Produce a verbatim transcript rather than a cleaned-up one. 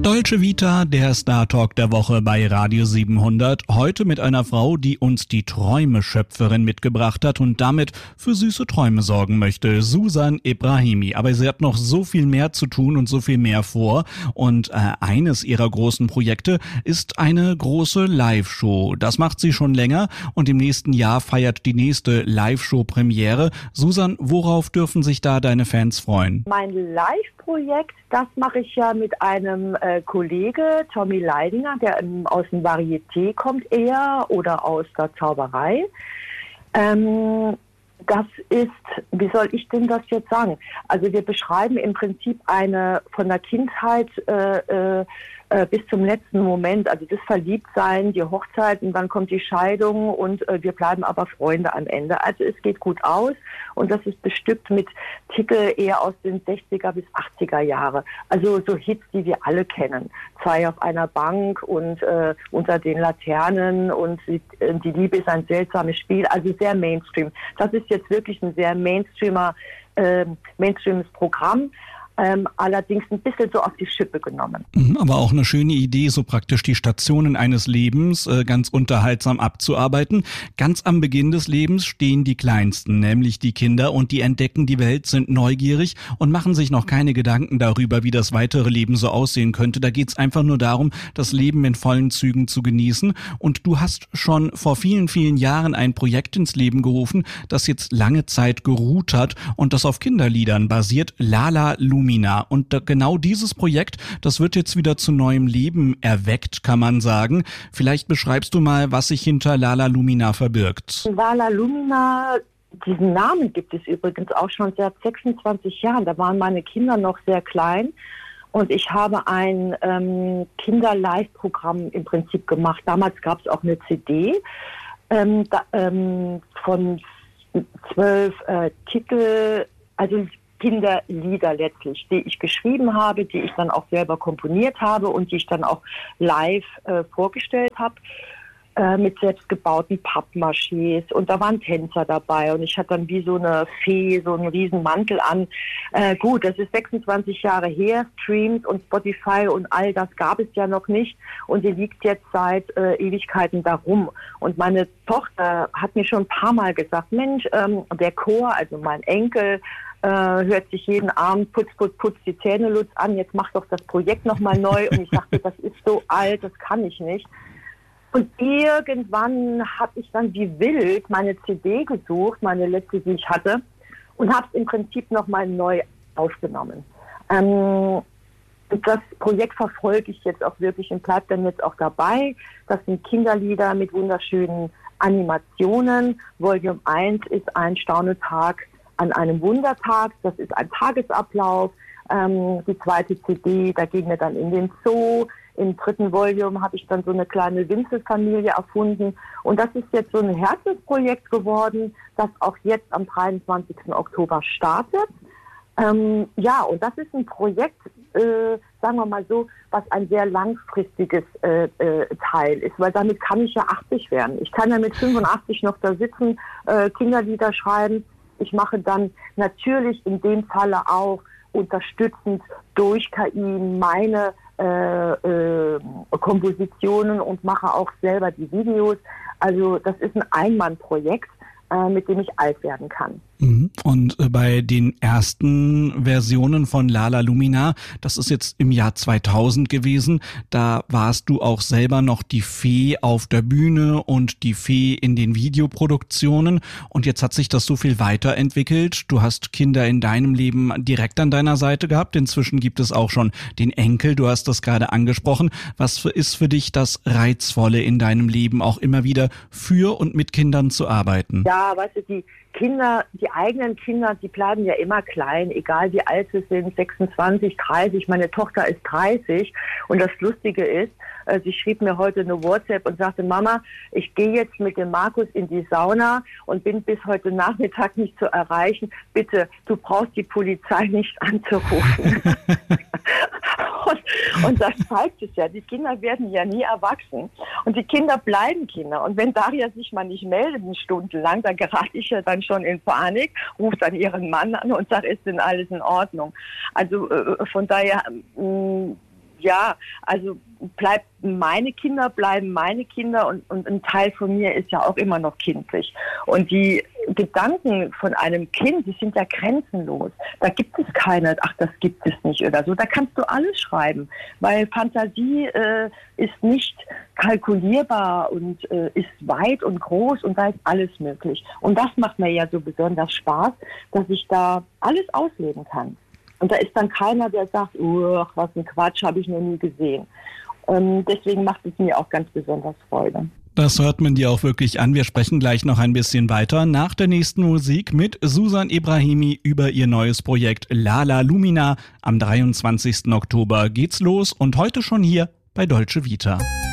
Dolce Vita, der Star Talk der Woche bei Radio siebenhundert. Heute mit einer Frau, die uns die Träumeschöpferin mitgebracht hat und damit für süße Träume sorgen möchte. Susan Ebrahimi. Aber sie hat noch so viel mehr zu tun und so viel mehr vor. Und äh, eines ihrer großen Projekte ist eine große Live-Show. Das macht sie schon länger und im nächsten Jahr feiert die nächste Live-Show-Premiere. Susan, worauf dürfen sich da deine Fans freuen? Mein Live-Projekt, das mache ich ja mit einem äh, Kollege, Tommy Leidinger, der ähm, aus dem Varieté kommt eher oder aus der Zauberei. Ähm, das ist, wie soll ich denn das jetzt sagen? Also wir beschreiben im Prinzip eine von der Kindheit äh, äh, bis zum letzten Moment, also das Verliebtsein, die Hochzeit und dann kommt die Scheidung und äh, wir bleiben aber Freunde am Ende. Also es geht gut aus und das ist bestückt mit Titel eher aus den sechziger bis achtziger Jahre. Also so Hits, die wir alle kennen. Zwei auf einer Bank und äh, unter den Laternen und die, die Liebe ist ein seltsames Spiel. Also sehr Mainstream. Das ist jetzt wirklich ein sehr Mainstreamer, äh, Mainstreames Programm. Ähm, allerdings ein bisschen so auf die Schippe genommen. Aber auch eine schöne Idee, so praktisch die Stationen eines Lebens äh, ganz unterhaltsam abzuarbeiten. Ganz am Beginn des Lebens stehen die Kleinsten, nämlich die Kinder, und die entdecken die Welt, sind neugierig und machen sich noch keine Gedanken darüber, wie das weitere Leben so aussehen könnte. Da geht's einfach nur darum, das Leben in vollen Zügen zu genießen. Und du hast schon vor vielen, vielen Jahren ein Projekt ins Leben gerufen, das jetzt lange Zeit geruht hat und das auf Kinderliedern basiert, Lala Lumina. Und genau dieses Projekt, das wird jetzt wieder zu neuem Leben erweckt, kann man sagen. Vielleicht beschreibst du mal, was sich hinter Lala Lumina verbirgt. Lala Lumina, diesen Namen gibt es übrigens auch schon seit sechsundzwanzig Jahren. Da waren meine Kinder noch sehr klein. Und ich habe ein ähm, Kinder-Live-Programm im Prinzip gemacht. Damals gab es auch eine C D ähm, da, ähm, von zwölf äh, Titel, also Kinderlieder letztlich, die ich geschrieben habe, die ich dann auch selber komponiert habe und die ich dann auch live äh, vorgestellt habe äh, mit selbstgebauten Pappmaschés, und da waren Tänzer dabei und ich hatte dann wie so eine Fee so einen riesen Mantel an. Äh, gut, das ist sechsundzwanzig Jahre her, Streams und Spotify und all das gab es ja noch nicht und die liegt jetzt seit äh, Ewigkeiten darum. Und meine Tochter hat mir schon ein paar Mal gesagt, Mensch, ähm, der Chor, also mein Enkel, Uh, hört sich jeden Abend putz, putz, putz die Zähne Lutz an, jetzt mach doch das Projekt nochmal neu. Und ich dachte, das ist so alt, das kann ich nicht. Und irgendwann habe ich dann wie wild meine C D gesucht, meine letzte, die ich hatte, und habe es im Prinzip nochmal neu aufgenommen. Ähm, das Projekt verfolge ich jetzt auch wirklich und bleibt dann jetzt auch dabei. Das sind Kinderlieder mit wunderschönen Animationen. Volume eins ist ein Staunetag an einem Wundertag, das ist ein Tagesablauf. Ähm, die zweite C D, da gehen wir dann in den Zoo. Im dritten Volume habe ich dann so eine kleine Winzelfamilie erfunden. Und das ist jetzt so ein Herzensprojekt geworden, das auch jetzt am dreiundzwanzigsten Oktober startet. Ähm, ja, und das ist ein Projekt, äh, sagen wir mal so, was ein sehr langfristiges äh, äh, Teil ist, weil damit kann ich ja achtzig werden. Ich kann ja mit fünfundachtzig noch da sitzen, äh, Kinderlieder schreiben. Ich mache dann natürlich in dem Falle auch unterstützend durch K I meine äh, äh, Kompositionen und mache auch selber die Videos. Also das ist ein Einmannprojekt, äh, mit dem ich alt werden kann. Und bei den ersten Versionen von Lala Lumina, das ist jetzt im Jahr zweitausend gewesen, da warst du auch selber noch die Fee auf der Bühne und die Fee in den Videoproduktionen. Und jetzt hat sich das so viel weiterentwickelt. Du hast Kinder in deinem Leben direkt an deiner Seite gehabt. Inzwischen gibt es auch schon den Enkel. Du hast das gerade angesprochen. Was für, ist für dich das Reizvolle in deinem Leben, auch immer wieder für und mit Kindern zu arbeiten? Ja, weißt du, die Kinder, die eigenen Kinder, die bleiben ja immer klein, egal wie alt sie sind, sechsundzwanzig, dreißig, meine Tochter ist dreißig und das Lustige ist, äh, sie schrieb mir heute eine WhatsApp und sagte, Mama, ich gehe jetzt mit dem Markus in die Sauna und bin bis heute Nachmittag nicht zu erreichen, bitte, du brauchst die Polizei nicht anzurufen. Und, und das zeigt es ja, die Kinder werden ja nie erwachsen und die Kinder bleiben Kinder. Und wenn Daria sich mal nicht meldet, stundenlang, dann gerate ich ja dann schon in Panik, rufe dann ihren Mann an und sage, ist denn alles in Ordnung? Also äh, von daher, mh, Ja, also bleibt meine Kinder bleiben meine Kinder und, und ein Teil von mir ist ja auch immer noch kindlich. Und die Gedanken von einem Kind, die sind ja grenzenlos. Da gibt es keine, ach, das gibt es nicht oder so. Da kannst du alles schreiben, weil Fantasie äh, ist nicht kalkulierbar und äh, ist weit und groß und da ist alles möglich. Und das macht mir ja so besonders Spaß, dass ich da alles ausleben kann. Und da ist dann keiner, der sagt, oh, was ein Quatsch, habe ich noch nie gesehen. Und deswegen macht es mir auch ganz besonders Freude. Das hört man dir auch wirklich an. Wir sprechen gleich noch ein bisschen weiter nach der nächsten Musik mit Susan Ibrahimi über ihr neues Projekt Lala Lumina. Am dreiundzwanzigsten Oktober geht's los und heute schon hier bei Dolce Vita.